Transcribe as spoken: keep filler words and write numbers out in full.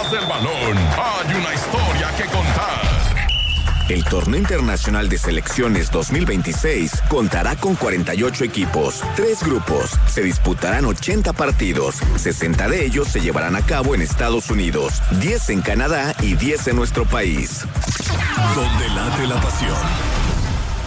detrás del balón hay una historia que contar. El Torneo Internacional de Selecciones dos mil veintiséis contará con cuarenta y ocho equipos, tres grupos. Se disputarán ochenta partidos, sesenta de ellos se llevarán a cabo en Estados Unidos, diez en Canadá y diez en nuestro país. Donde late la pasión.